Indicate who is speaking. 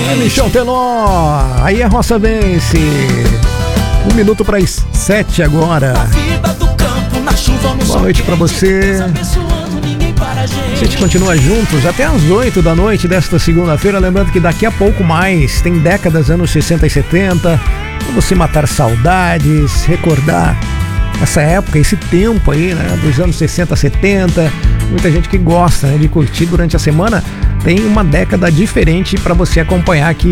Speaker 1: Michel Teló, aí a roça vence. 1 minuto para as 7 agora. Boa noite para você. A gente continua juntos até as 8 da noite desta segunda-feira. Lembrando que daqui a pouco mais tem décadas, anos 60 e 70, para você matar saudades, recordar essa época, esse tempo aí, né, dos anos 60, 70. Muita gente que gosta, né, de curtir durante a semana. Tem uma década diferente para você acompanhar aqui